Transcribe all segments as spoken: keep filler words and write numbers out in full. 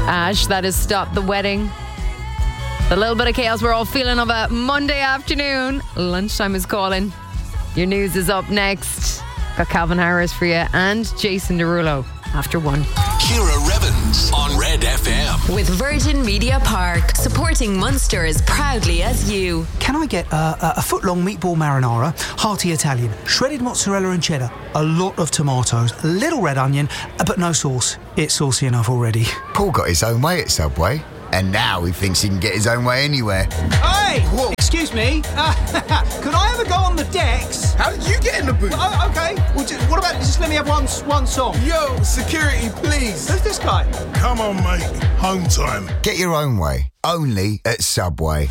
Ash, that is Stop the Wedding. The little bit of chaos we're all feeling of a Monday afternoon. Lunchtime is calling. Your news is up next. Got Calvin Harris for you and Jason Derulo after one. Ciara Revens on Red F M. With Virgin Media Park, supporting Munster as proudly as you. Can I get a, a foot-long meatball marinara, hearty Italian, shredded mozzarella and cheddar, a lot of tomatoes, a little red onion, but no sauce. It's saucy enough already. Paul got his own way at Subway, and now he thinks he can get his own way anywhere. Hey! Whoa. Excuse me. Uh, could I ever go on the decks? How did you get in the booth? Oh, okay. Well, just, what about just let me have one one song? Yo, security, please. Who's this guy? Come on, mate. Home time. Get your own way. Only at Subway.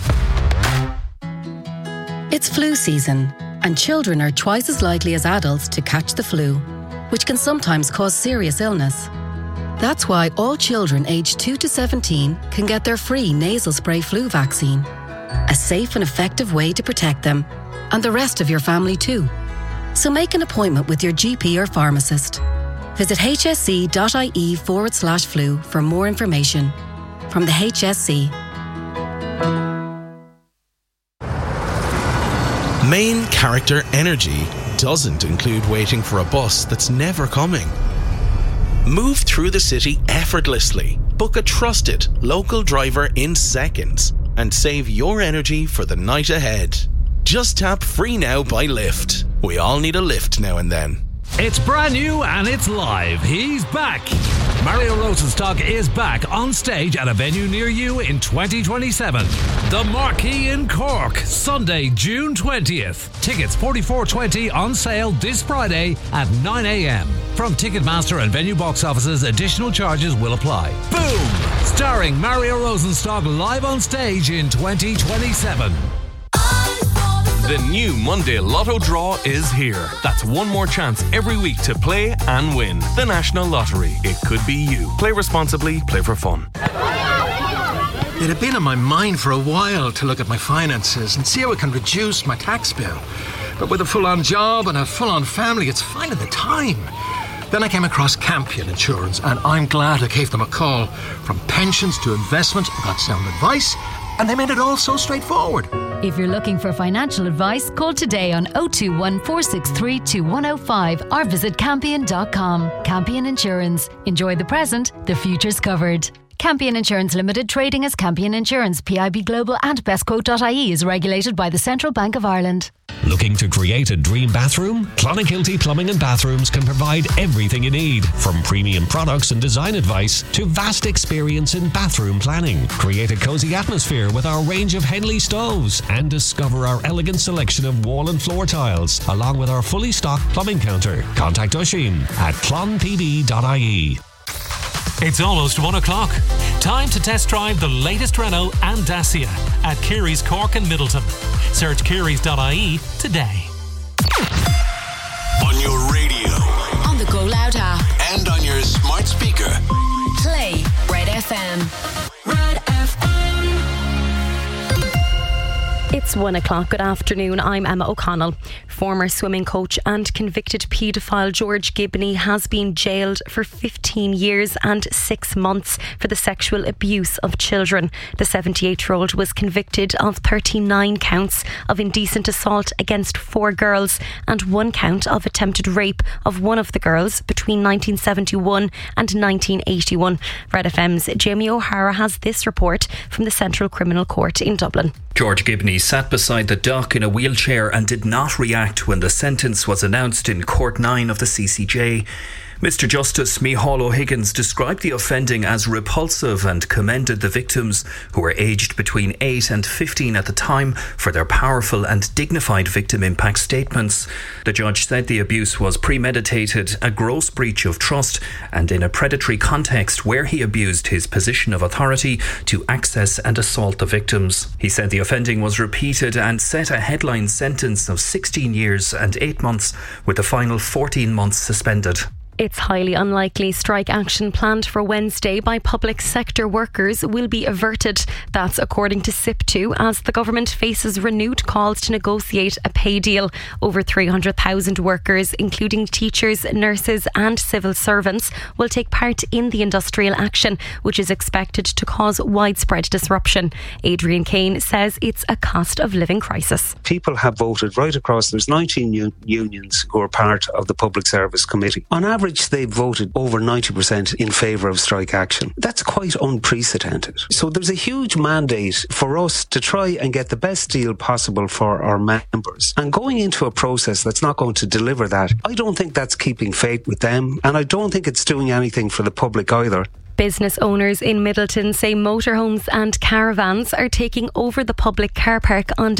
It's flu season, and children are twice as likely as adults to catch the flu, which can sometimes cause serious illness. That's why all children aged two to seventeen can get their free nasal spray flu vaccine. A safe and effective way to protect them, and the rest of your family too. So make an appointment with your G P or pharmacist. Visit hsc.ie forward slash flu for more information. From the H S C. Main character energy doesn't include waiting for a bus that's never coming. Move through the city effortlessly. Book a trusted local driver in seconds and save your energy for the night ahead. Just tap Free Now by Lyft. We all need a lift now and then. It's brand new and it's live. He's back. Mario Rosenstock is back on stage at a venue near you in twenty twenty-seven. The Marquee in Cork, Sunday, June twentieth. Tickets forty-four twenty on sale this Friday at nine a.m. From Ticketmaster and venue box offices, additional charges will apply. Boom! Starring Mario Rosenstock live on stage in twenty twenty-seven. The new Monday Lotto draw is here. That's one more chance every week to play and win. The National Lottery. It could be you. Play responsibly, play for fun. It had been on my mind for a while to look at my finances and see how I can reduce my tax bill. But with a full-on job and a full-on family, it's finding the time. Then I came across Campion Insurance, and I'm glad I gave them a call. From pensions to investment, I got sound advice, and they made it all so straightforward. If you're looking for financial advice, call today on oh two one, four six three, two one oh five or visit campion dot com. Campion Insurance. Enjoy the present, the future's covered. Campion Insurance Limited, trading as Campion Insurance, P I B Global and bestquote dot I E is regulated by the Central Bank of Ireland. Looking to create a dream bathroom? Clonakilty Plumbing and Bathrooms can provide everything you need, from premium products and design advice to vast experience in bathroom planning. Create a cosy atmosphere with our range of Henley stoves and discover our elegant selection of wall and floor tiles, along with our fully stocked plumbing counter. Contact Oisin at clon p b dot I E. It's almost one o'clock. Time to test drive the latest Renault and Dacia at Keary's Cork and Middleton. Search kearys dot I E today. On your radio, on the Go Loud app, and on your smart speaker. Play Red F M. Red F M. It's one o'clock. Good afternoon. I'm Emma O'Connell. Former swimming coach and convicted paedophile George Gibney has been jailed for fifteen years and six months for the sexual abuse of children. The seventy-eight-year-old was convicted of thirty-nine counts of indecent assault against four girls and one count of attempted rape of one of the girls between nineteen seventy-one and nineteen eighty-one. Red F M's Jamie O'Hara has this report from the Central Criminal Court in Dublin. George Gibney sat beside the dock in a wheelchair and did not react when the sentence was announced in Court nine of the C C J. Mister Justice Micheál O'Higgins described the offending as repulsive and commended the victims, who were aged between eight and fifteen at the time, for their powerful and dignified victim impact statements. The judge said the abuse was premeditated, a gross breach of trust, and in a predatory context where he abused his position of authority to access and assault the victims. He said the offending was repeated and set a headline sentence of sixteen years and eight months, with the final fourteen months suspended. It's highly unlikely strike action planned for Wednesday by public sector workers will be averted. That's according to S I P two, as the government faces renewed calls to negotiate a pay deal. Over three hundred thousand workers, including teachers, nurses and civil servants, will take part in the industrial action, which is expected to cause widespread disruption. Adrian Kane says it's a cost of living crisis. People have voted right across. There's nineteen un- unions who are part of the Public Service Committee. On average, they've voted over ninety percent in favour of strike action. That's quite unprecedented. So there's a huge mandate for us to try and get the best deal possible for our members. And going into a process that's not going to deliver that, I don't think that's keeping faith with them, and I don't think it's doing anything for the public either. Business owners in Middleton say motorhomes and caravans are taking over the public car park on